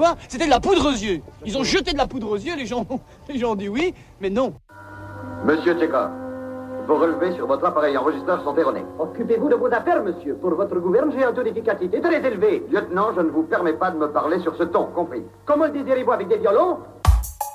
voir, c'était de la poudre aux yeux. Ils ont jeté de la poudre aux yeux, les gens ont dit oui, mais non. Monsieur Tchekhov, vos relevés sur votre appareil enregistreur sont erronés. Occupez-vous de vos affaires, monsieur. Pour votre gouverne, j'ai un taux d'efficacité très élevé. Lieutenant, je ne vous permets pas de me parler sur ce ton, compris? Comment le désirez-vous, avec des violons?